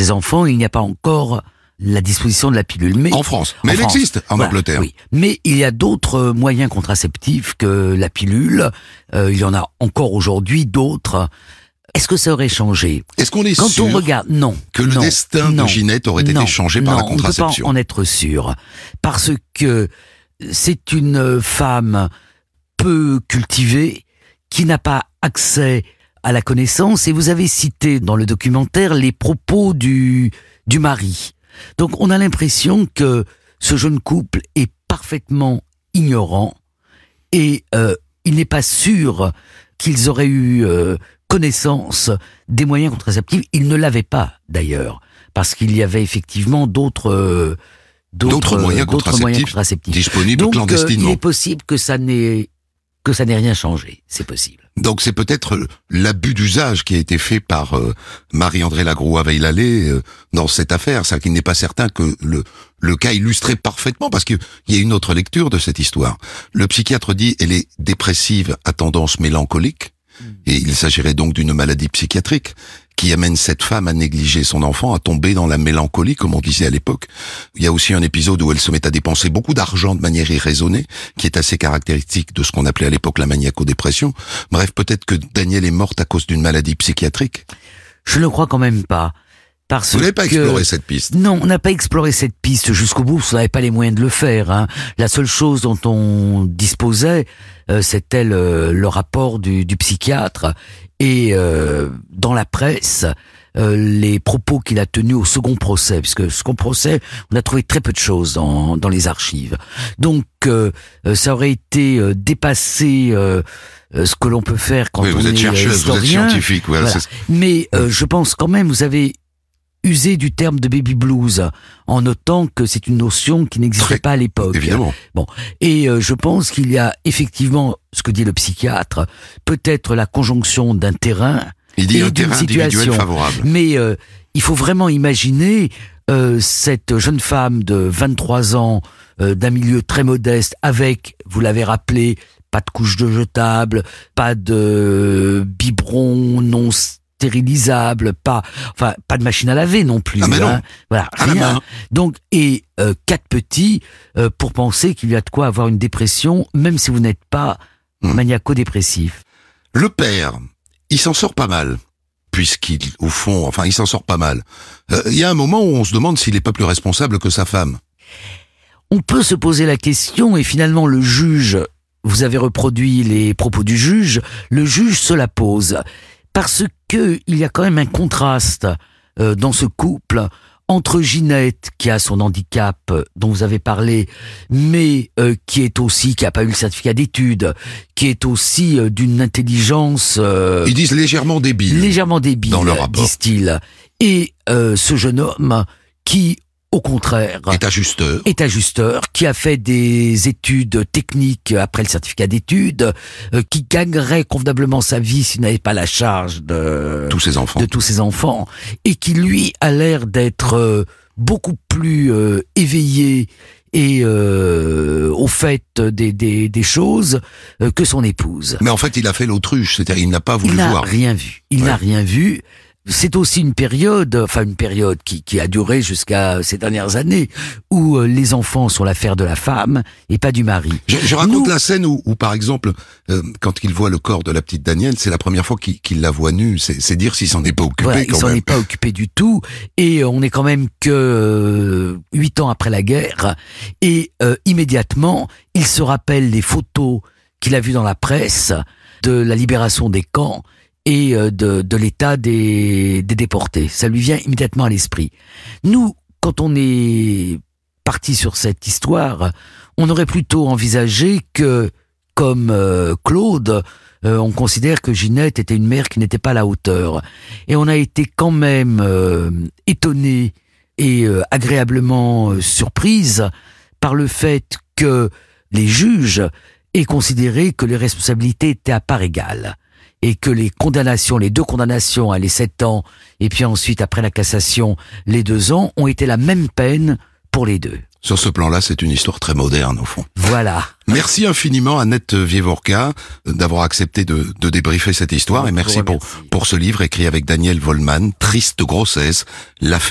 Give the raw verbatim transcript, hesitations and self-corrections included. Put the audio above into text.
ces enfants, il n'y a pas encore la disposition de la pilule. Mais en France, mais en elle France, existe en voilà, Angleterre. Oui, mais il y a d'autres moyens contraceptifs que la pilule. Euh, il y en a encore aujourd'hui d'autres. Est-ce que ça aurait changé? Est-ce qu'on est Quand sûr on regarde, non, que le non, destin non, de Ginette aurait non, été changé par non, la contraception? On ne peut pas en être sûr, parce que c'est une femme peu cultivée, qui n'a pas accès à la connaissance, et vous avez cité dans le documentaire les propos du, du mari. Donc on a l'impression que ce jeune couple est parfaitement ignorant, et euh, il n'est pas sûr qu'ils auraient eu euh, connaissance des moyens contraceptifs. Ils ne l'avaient pas d'ailleurs, parce qu'il y avait effectivement d'autres euh, d'autres, D'autres moyens d'autres contraceptifs, moyens contraceptifs disponibles Donc, clandestinement. euh, il est possible que ça n'ait que ça n'ait rien changé. C'est possible. Donc c'est peut-être l'abus d'usage qui a été fait par euh, Marie-André Lagroua-Veillalé euh, dans cette affaire. C'est qu'il n'est pas certain que le le cas illustrait parfaitement, parce qu'il y a une autre lecture de cette histoire. Le psychiatre dit elle est dépressive à tendance mélancolique, et il s'agirait donc d'une maladie psychiatrique qui amène cette femme à négliger son enfant, à tomber dans la mélancolie, comme on disait à l'époque. Il y a aussi un épisode où elle se met à dépenser beaucoup d'argent de manière irraisonnée, qui est assez caractéristique de ce qu'on appelait à l'époque la maniaco-dépression. Bref, peut-être que Danielle est morte à cause d'une maladie psychiatrique. Je ne le crois quand même pas. Parce Vous n'avez pas que... exploré cette piste? Non, on n'a pas exploré cette piste jusqu'au bout, parce qu'on n'avait pas les moyens de le faire. Hein. La seule chose dont on disposait, euh, c'était le, le rapport du, du psychiatre, et euh, dans la presse, euh, les propos qu'il a tenus au second procès, puisque second procès, on a trouvé très peu de choses dans, dans les archives. Donc, euh, ça aurait été euh, dépassé... Euh, ce que l'on peut faire quand oui, on vous êtes est chercheuse, historien. vous êtes scientifique. Ouais, voilà. c'est... Mais euh, je pense quand même, vous avez usé du terme de baby blues en notant que c'est une notion qui n'existait Très, pas à l'époque. Évidemment. Bon, et euh, je pense qu'il y a effectivement, ce que dit le psychiatre, peut-être la conjonction d'un terrain Il dit et un d'une terrain situation. individuel favorable. Mais euh, il faut vraiment imaginer euh, cette jeune femme de vingt-trois ans, euh, d'un milieu très modeste, avec, vous l'avez rappelé, pas de couche de jetable, pas de biberon non stérilisable, pas, enfin, pas de machine à laver non plus. Ah mais non. Hein. Voilà, À la rien. main. Donc, et euh, quatre petits euh, pour penser qu'il y a de quoi avoir une dépression, même si vous n'êtes pas Mmh. maniaco-dépressif. Le père, il s'en sort pas mal, puisqu'il, au fond, enfin, il s'en sort pas mal. Euh, il y a un moment où on se demande s'il est pas plus responsable que sa femme. On peut se poser la question, et finalement le juge, vous avez reproduit les propos du juge, le juge se la pose. Parce que il y a quand même un contraste euh, dans ce couple entre Ginette, qui a son handicap euh, dont vous avez parlé, mais euh, qui est aussi, qui n'a pas eu le certificat d'études, qui est aussi euh, d'une intelligence... Euh, Ils disent légèrement débile. légèrement débile, dans le rapport. disent-ils. Et euh, ce jeune homme qui, au contraire... Est ajusteur. est ajusteur, qui a fait des études techniques après le certificat d'études, euh, qui gagnerait convenablement sa vie s'il n'avait pas la charge de Tous ses enfants. de tous ses enfants, et qui lui a l'air d'être euh, beaucoup plus euh, éveillé et euh, au fait des, des, des choses euh, que son épouse. Mais en fait, il a fait l'autruche, c'est-à-dire il n'a pas voulu Il n'a voir. rien vu. Il Ouais. n'a rien vu. C'est aussi une période, enfin une période qui, qui a duré jusqu'à ces dernières années, où euh, les enfants sont l'affaire de la femme et pas du mari. Je, je raconte Nous- la scène où, où par exemple, euh, quand il voit le corps de la petite Danielle, c'est la première fois qu'il, qu'il la voit nue. C'est, c'est dire s'il s'en est pas occupé Voilà, il quand s'en même. est pas occupé du tout, et euh, on est quand même que euh, huit ans après la guerre, et euh, immédiatement, il se rappelle les photos qu'il a vues dans la presse de la libération des camps et euh, de, de l'état des, des déportés. Ça lui vient immédiatement à l'esprit. Nous, quand on est parti sur cette histoire, on aurait plutôt envisagé que, comme euh, Claude, euh, on considère que Ginette était une mère qui n'était pas à la hauteur. Et on a été quand même euh, étonné et euh, agréablement euh, surprise par le fait que les juges aient considéré que les responsabilités étaient à part égale, et que les condamnations, les deux condamnations, hein, les sept ans, et puis ensuite, après la cassation, les deux ans, ont été la même peine pour les deux. Sur ce plan-là, c'est une histoire très moderne, au fond. Voilà. Merci infiniment, Annette Vievorka, d'avoir accepté de, de débriefer cette histoire, et Je vous merci pour, remercie. pour ce livre écrit avec Daniel Vollmann, Triste grossesse, l'affaire